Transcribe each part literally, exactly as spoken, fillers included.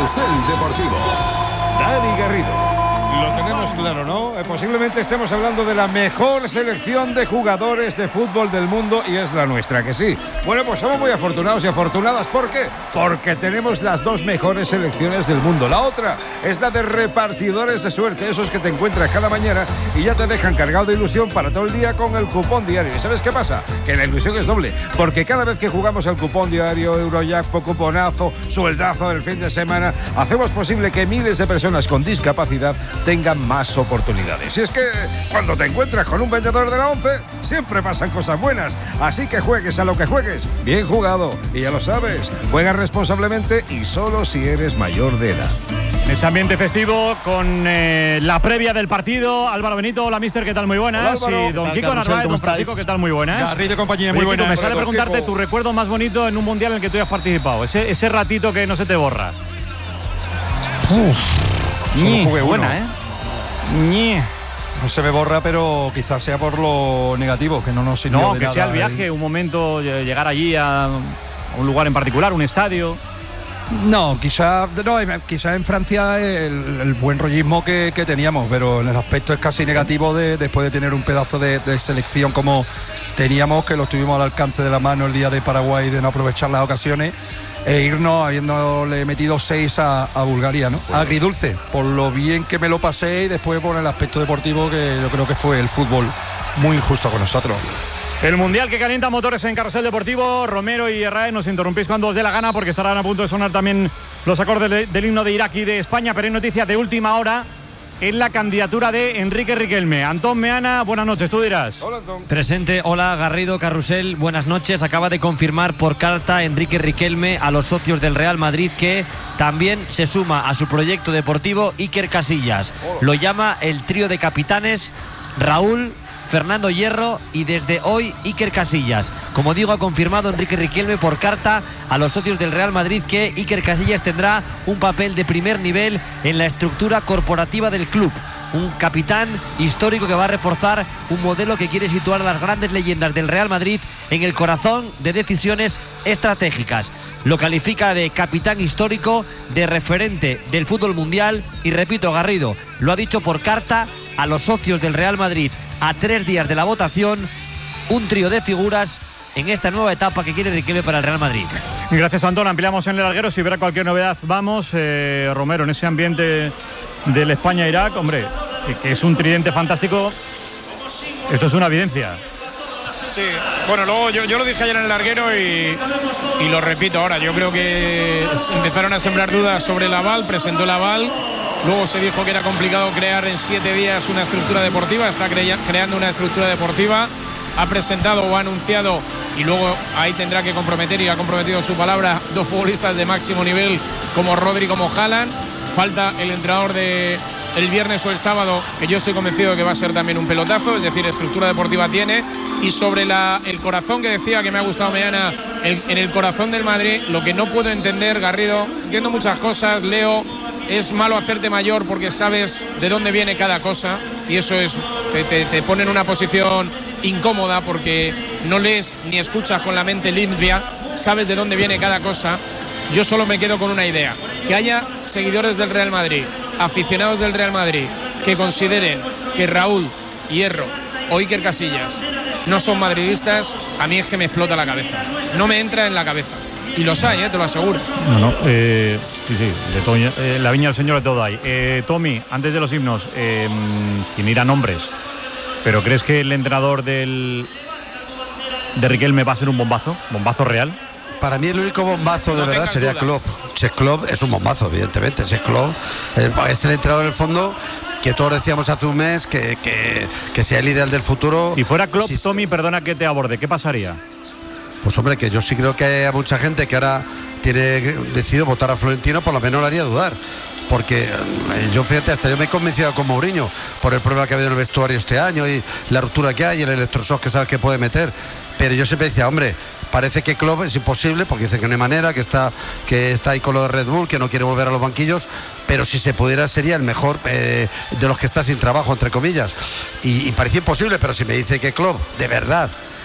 Carrusel Deportivo. Dani Garrido. Lo tenemos claro, ¿no? Eh, posiblemente estemos hablando de la mejor selección de jugadores de fútbol del mundo y es la nuestra, que sí. Bueno, pues somos muy afortunados y afortunadas. ¿Por qué? Porque tenemos las dos mejores selecciones del mundo. La otra es la de repartidores de suerte, esos que te encuentras cada mañana y ya te dejan cargado de ilusión para todo el día con el cupón diario. ¿Y sabes qué pasa? Que la ilusión es doble, porque cada vez que jugamos al cupón diario, Eurojackpot, cuponazo, sueldazo del fin de semana, hacemos posible que miles de personas con discapacidad tengan más oportunidades. Y es que cuando te encuentras con un vendedor de la once, siempre pasan cosas buenas. Así que juegues a lo que juegues, bien jugado. Y ya lo sabes, juega responsablemente y solo si eres mayor de edad. En ese ambiente festivo, con eh, la previa del partido, Álvaro Benito, hola mister, ¿qué tal? Muy buenas. Hola, y don Kiko Narváez, don Francisco, ¿qué tal? Muy buenas. Garrido y compañía, muy buenas. Me sale preguntarte tu recuerdo más bonito en un mundial en el que tú hayas participado. Ese, ese ratito que no se te borra. Uf. Ñi, buena, ¿eh? Ñi. No se me borra, pero quizás sea por lo negativo, que no nos sirvió No, de que nada sea el viaje, un momento, llegar allí a un lugar en particular, un estadio. No, quizás no, quizá en Francia el, el buen rollismo que, que teníamos, pero en el aspecto es casi negativo de, después de tener un pedazo de, de selección como teníamos, que lo tuvimos al alcance de la mano el día de Paraguay, de no aprovechar las ocasiones e irnos habiéndole metido seis a, a Bulgaria, ¿no? Bueno. Agridulce, por lo bien que me lo pasé y después por el aspecto deportivo, que yo creo que fue el fútbol muy injusto con nosotros. El mundial que calienta motores en Carrusel Deportivo. Romero y Herrera, nos interrumpís cuando os dé la gana, porque estarán a punto de sonar también los acordes de, del himno de Irak y de España, pero hay noticias de última hora en la candidatura de Enrique Riquelme. Antón Meana, buenas noches, tú dirás. Hola, Antón. Presente, hola Garrido, Carrusel, buenas noches. Acaba de confirmar por carta Enrique Riquelme a los socios del Real Madrid que también se suma a su proyecto deportivo Iker Casillas. Lo llama el trío de capitanes, Raúl, Fernando Hierro y desde hoy Iker Casillas. Como digo, ha confirmado Enrique Riquelme por carta a los socios del Real Madrid que Iker Casillas tendrá un papel de primer nivel en la estructura corporativa del club. Un capitán histórico que va a reforzar un modelo que quiere situar a las grandes leyendas del Real Madrid en el corazón de decisiones estratégicas. Lo califica de capitán histórico, de referente del fútbol mundial y, repito, Garrido, lo ha dicho por carta a los socios del Real Madrid. A tres días de la votación, un trío de figuras en esta nueva etapa que quiere Riquelme para el Real Madrid. Gracias, Antón. Ampliamos en el larguero. Si hubiera cualquier novedad, vamos. Eh, Romero, en ese ambiente del España-Irak, hombre, que, que es un tridente fantástico. Esto es una evidencia. Sí, bueno, luego yo, yo lo dije ayer en el larguero y, y lo repito ahora. Yo creo que empezaron a sembrar dudas sobre el aval, presentó el aval. Luego se dijo que era complicado crear en siete días una estructura deportiva. Está cre- creando una estructura deportiva. Ha presentado o ha anunciado, y luego ahí tendrá que comprometer, y ha comprometido su palabra, dos futbolistas de máximo nivel como Rodri, como Haaland. Falta el entrenador de el viernes o el sábado, que yo estoy convencido de que va a ser también un pelotazo. Es decir, estructura deportiva tiene. Y sobre la, el corazón que decía, que me ha gustado Meana, el, en el corazón del Madrid, lo que no puedo entender, Garrido, entiendo muchas cosas, Leo. Es malo hacerte mayor porque sabes de dónde viene cada cosa, y eso es te, te, te pone en una posición incómoda porque no lees ni escuchas con la mente limpia, sabes de dónde viene cada cosa. Yo solo me quedo con una idea: que haya seguidores del Real Madrid, aficionados del Real Madrid, que consideren que Raúl, Hierro o Iker Casillas no son madridistas. A mí es que me explota la cabeza, no me entra en la cabeza. Y los hay, eh, te lo aseguro. No, no, eh, sí, sí, de todo, eh, la viña del señor de todo hay. Eh, Tommy, antes de los himnos, eh, sin ir a nombres, ¿pero crees que el entrenador del de Riquelme va a ser un bombazo? ¿Bombazo real? Para mí el único bombazo de no verdad sería duda. Klopp. Si es Klopp, es un bombazo, evidentemente. Si es Klopp, es el entrenador del fondo que todos decíamos hace un mes que, que, que sea el ideal del futuro. Si fuera Klopp, si, Tommy, perdona que te aborde, ¿qué pasaría? Pues hombre, que yo sí creo que hay mucha gente que ahora tiene decidido votar a Florentino, por lo menos lo haría dudar. Porque yo, fíjate, hasta yo me he convencido con Mourinho por el problema que ha habido en el vestuario este año y la ruptura que hay y el electroshock que sabes que puede meter. Pero yo siempre decía, hombre, parece que Klopp es imposible porque dice que no hay manera, que está, que está ahí con lo de Red Bull, que no quiere volver a los banquillos, pero si se pudiera sería el mejor eh, de los que está sin trabajo, entre comillas. Y, y parecía imposible, pero si me dice que Klopp, de verdad,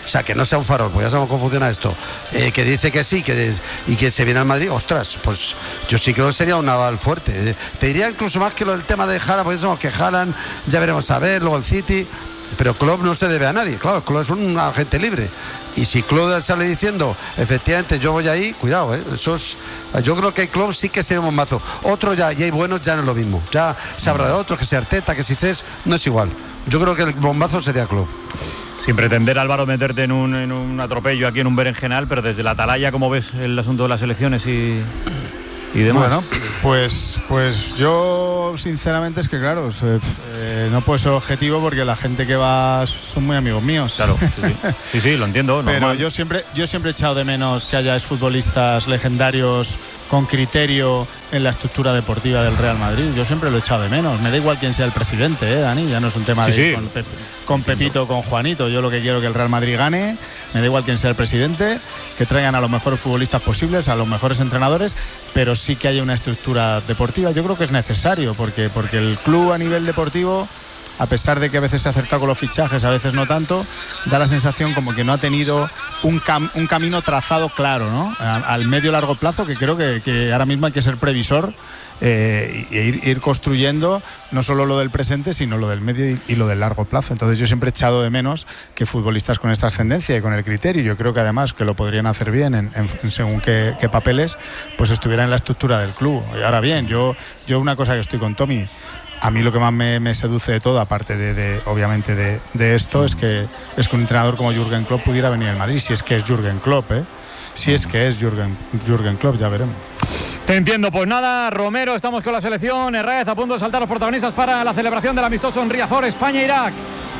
O sea, que no sea un farol, pues ya sabemos cómo funciona esto. Eh, que dice que sí, que des, y que se viene al Madrid, ostras, pues yo sí creo que sería un aval fuerte. Eh, te diría incluso más que lo del tema de Haaland, porque sabemos que Haaland, ya veremos a ver, luego el City, pero Klopp no se debe a nadie, claro, Klopp es un agente libre. Y si Klopp sale diciendo, efectivamente, yo voy ahí, cuidado, ¿eh? Eso es, yo creo que Klopp sí que sería un mazo. Otro ya, y hay buenos, ya no es lo mismo. Ya se habrá de otros, que sea Arteta, que si Cés, no es igual. Yo creo que el bombazo sería Klopp. Sin pretender, Álvaro, meterte en un, en un atropello aquí en un berenjenal, pero desde la atalaya, ¿cómo ves el asunto de las elecciones y, y demás? Bueno, pues, pues yo sinceramente es que claro, se, eh, no puedo ser objetivo porque la gente que va son muy amigos míos. Claro, sí, sí, sí, sí, lo entiendo. Pero normal. yo siempre, yo siempre he echado de menos que haya futbolistas legendarios con criterio en la estructura deportiva del Real Madrid. Yo siempre lo he echado de menos. Me da igual quién sea el presidente, ¿eh, Dani? Ya no es un tema sí, de sí. ir con, Pep, con Pepito o con Juanito. Yo lo que quiero es que el Real Madrid gane. Me da igual quién sea el presidente, que traigan a los mejores futbolistas posibles, a los mejores entrenadores, pero sí que haya una estructura deportiva. Yo creo que es necesario, porque, porque el club a nivel deportivo, a pesar de que a veces se ha acertado con los fichajes, a veces no tanto, da la sensación como que no ha tenido un, cam un camino trazado claro, ¿no? A, al medio largo plazo, que creo que, que ahora mismo hay que ser previsor eh, e ir, ir construyendo no solo lo del presente, sino lo del medio y, y lo del largo plazo. Entonces yo siempre he echado de menos que futbolistas con esta ascendencia y con el criterio, yo creo que además que lo podrían hacer bien en, en, en según qué, qué papeles, pues estuvieran en la estructura del club. Y ahora bien, yo, yo una cosa que estoy con Tommy, a mí lo que más me, me seduce de todo, aparte de, de obviamente de, de esto, es que es que un entrenador como Jürgen Klopp pudiera venir al Madrid, si es que es Jürgen Klopp, ¿eh? Si es que es Jürgen, Jürgen Klopp, ya veremos. Te entiendo, pues nada, Romero, estamos con la selección. Herrera a punto de saltar los protagonistas para la celebración del amistoso en Riazor, España-Irak.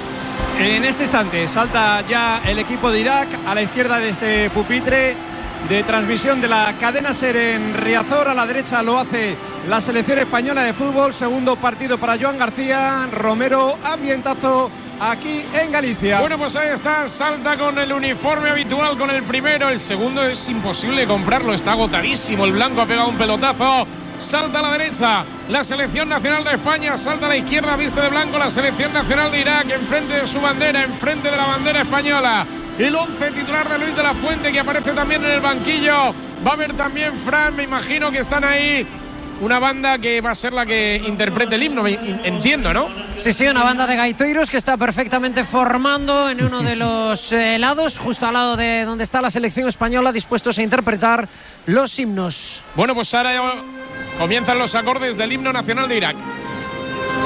En este instante salta ya el equipo de Irak a la izquierda de este pupitre de transmisión de la cadena SER en Riazor. A la derecha lo hace la selección española de fútbol. Segundo partido para Joan García. Romero, ambientazo aquí en Galicia. Bueno, pues ahí está, salta con el uniforme habitual, con el primero. El segundo es imposible comprarlo, está agotadísimo. El blanco ha pegado un pelotazo. Salta a la derecha la selección nacional de España, salta a la izquierda, viste de blanco la selección nacional de Irak, enfrente de su bandera, enfrente de la bandera española. El once titular de Luis de la Fuente, que aparece también en el banquillo. Va a haber también Fran, me imagino que están ahí. Una banda que va a ser la que interprete el himno, entiendo, ¿no? Sí, sí, una banda de gaitoiros que está perfectamente formando en uno de los eh, lados, justo al lado de donde está la selección española, dispuestos a interpretar los himnos. Bueno, pues ahora comienzan los acordes del himno nacional de Irak.